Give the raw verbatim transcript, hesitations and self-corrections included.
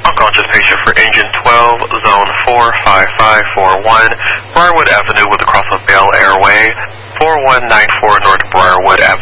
Unconscious patient for engine twelve, zone four five five four one, Briarwood Avenue with the cross of Bel Air Way, four one nine four North Briarwood Avenue.